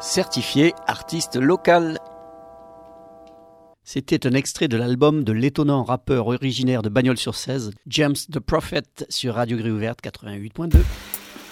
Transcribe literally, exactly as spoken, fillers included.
certifié artiste local. C'était un extrait de l'album de l'étonnant rappeur originaire de Bagnols-sur-Cèze, James the Prophet, sur Radio Grille Ouverte quatre-vingt-huit point deux.